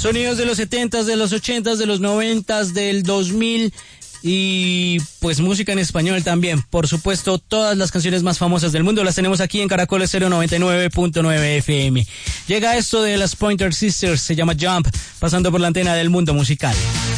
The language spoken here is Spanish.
Sonidos de los 70s, de los 80s, de los 90s, del 2000 y pues música en español también. Por supuesto, todas las canciones más famosas del mundo las tenemos aquí en Caracol 099.9 FM. Llega esto de las Pointer Sisters, se llama Jump, pasando por la antena del mundo musical.